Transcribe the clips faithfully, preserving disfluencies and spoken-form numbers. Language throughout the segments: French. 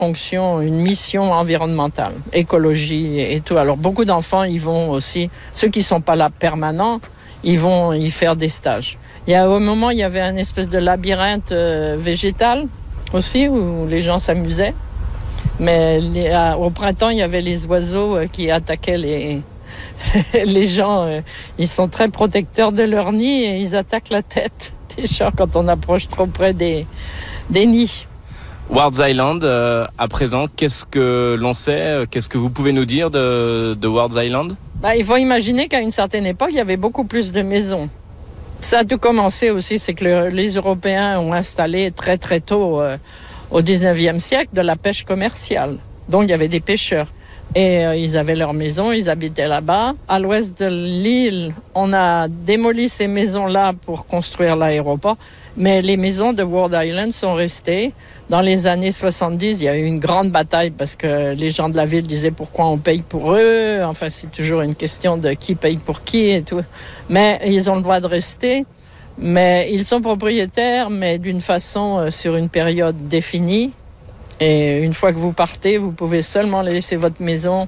fonction, une mission environnementale, écologie et tout. Alors beaucoup d'enfants, ils vont aussi, ceux qui sont pas là permanents, ils vont y faire des stages. Il y a, au moment, il y avait une espèce de labyrinthe euh, végétal aussi, où les gens s'amusaient. Mais les, à, au printemps, il y avait les oiseaux euh, qui attaquaient les, les gens. Euh, ils sont très protecteurs de leur nid et ils attaquent la tête des gens quand on approche trop près des, des nids. Wards Island, euh, à présent, qu'est-ce que l'on sait? Qu'est-ce que vous pouvez nous dire de, de Wards Island? Bah, il faut imaginer qu'à une certaine époque, il y avait beaucoup plus de maisons. Ça a tout commencé aussi, c'est que le, les Européens ont installé très très tôt, euh, au dix-neuvième siècle, de la pêche commerciale. Donc il y avait des pêcheurs. Et euh, ils avaient leur maison, ils habitaient là-bas. À l'ouest de l'île, on a démoli ces maisons-là pour construire l'aéroport. Mais les maisons de Wards Island sont restées. Dans les années soixante-dix, il y a eu une grande bataille parce que les gens de la ville disaient pourquoi on paye pour eux. Enfin, c'est toujours une question de qui paye pour qui et tout. Mais ils ont le droit de rester. Mais ils sont propriétaires, mais d'une façon euh, sur une période définie. Et une fois que vous partez, vous pouvez seulement laisser votre maison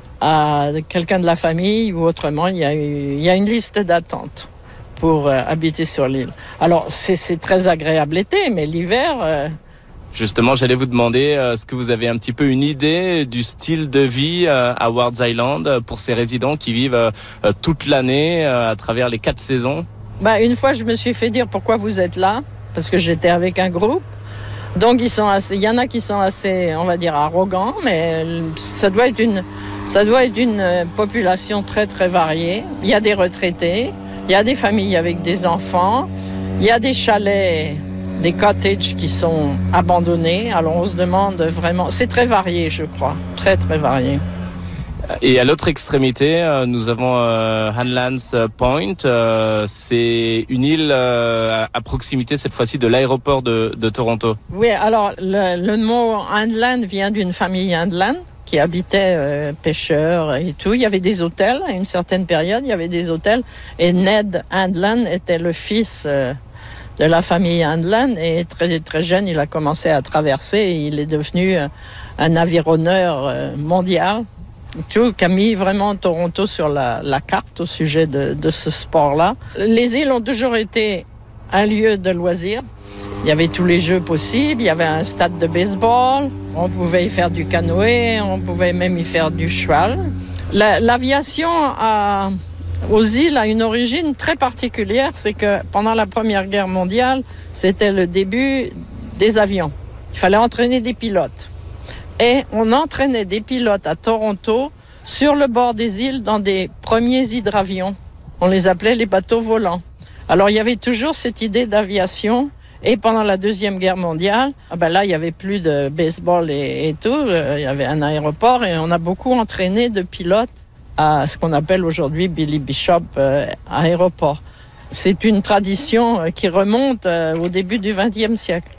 à quelqu'un de la famille ou autrement. Il y a, il y a une liste d'attente pour euh, habiter sur l'île. Alors, c'est, c'est très agréable l'été, mais l'hiver... Euh... Justement, j'allais vous demander, euh, est-ce que vous avez un petit peu une idée du style de vie euh, à Wards Island pour ces résidents qui vivent euh, toute l'année euh, à travers les quatre saisons? Bah, une fois, je me suis fait dire pourquoi vous êtes là, parce que j'étais avec un groupe. Donc, ils sont assez, il y en a qui sont assez, on va dire, arrogants, mais ça doit être une, ça doit être une population très, très variée. Il y a des retraités, il y a des familles avec des enfants, il y a des chalets, des cottages qui sont abandonnés. Alors, on se demande vraiment, c'est très varié, je crois, très, très varié. Et à l'autre extrémité, euh, nous avons euh, Hanlan's Point. Euh, c'est une île euh, à proximité cette fois-ci de l'aéroport de, de Toronto. Oui, alors le, le mot Handland vient d'une famille Handland qui habitait euh, pêcheurs et tout. Il y avait des hôtels à une certaine période. Il y avait des hôtels et Ned Handland était le fils euh, de la famille Handland et très très jeune, il a commencé à traverser et il est devenu euh, un avironneur euh, mondial. Tout, qui a mis vraiment Toronto sur la, la carte au sujet de, de ce sport-là. Les îles ont toujours été un lieu de loisirs. Il y avait tous les jeux possibles, il y avait un stade de baseball, on pouvait y faire du canoë, on pouvait même y faire du cheval. La, l'aviation a, aux îles a une origine très particulière, c'est que pendant la Première Guerre mondiale, c'était le début des avions. Il fallait entraîner des pilotes. Et on entraînait des pilotes à Toronto sur le bord des îles dans des premiers hydravions. On les appelait les bateaux volants. Alors il y avait toujours cette idée d'aviation. Et pendant la Deuxième Guerre mondiale, ah ben là il y avait plus de baseball et, et tout. Euh, il y avait un aéroport et on a beaucoup entraîné de pilotes à ce qu'on appelle aujourd'hui Billy Bishop euh, aéroport. C'est une tradition euh, qui remonte euh, au début du vingtième siècle.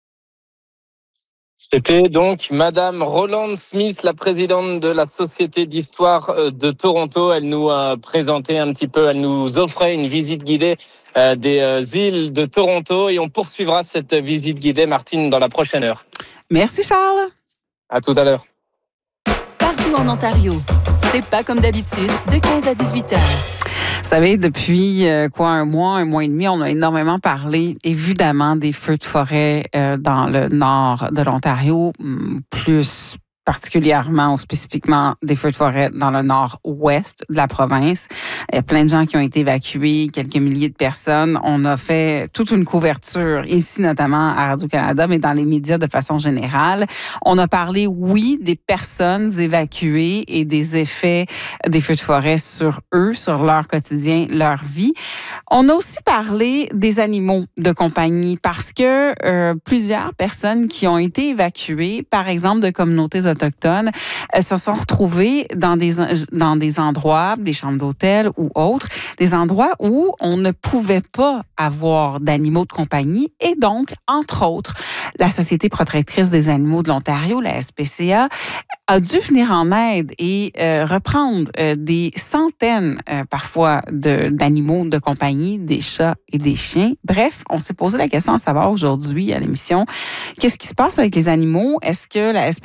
C'était donc Madame Roland Smith, la présidente de la Société d'Histoire de Toronto. Elle nous a présenté un petit peu, elle nous offrait une visite guidée des îles de Toronto et on poursuivra cette visite guidée, Martine, dans la prochaine heure. Merci Charles. À tout à l'heure. Partout en Ontario, c'est pas comme d'habitude, de quinze à dix-huit heures. Vous savez, depuis euh, quoi, un mois, un mois et demi, on a énormément parlé, évidemment, des feux de forêt euh, dans le nord de l'Ontario, plus particulièrement ou spécifiquement des feux de forêt dans le nord-ouest de la province. Il y a plein de gens qui ont été évacués, quelques milliers de personnes. On a fait toute une couverture ici, notamment à Radio-Canada, mais dans les médias de façon générale. On a parlé, oui, des personnes évacuées et des effets des feux de forêt sur eux, sur leur quotidien, leur vie. On a aussi parlé des animaux de compagnie parce que euh, plusieurs personnes qui ont été évacuées, par exemple de communautés autochtones, euh, se sont retrouvées dans des, dans des endroits, des chambres d'hôtel ou autres, des endroits où on ne pouvait pas avoir d'animaux de compagnie et donc, entre autres, la Société protectrice des animaux de l'Ontario, la S P C A, a dû venir en aide et euh, reprendre euh, des centaines, euh, parfois, de, d'animaux de compagnie, des chats et des chiens. Bref, on s'est posé la question à savoir aujourd'hui à l'émission, qu'est-ce qui se passe avec les animaux? Est-ce que la S P C A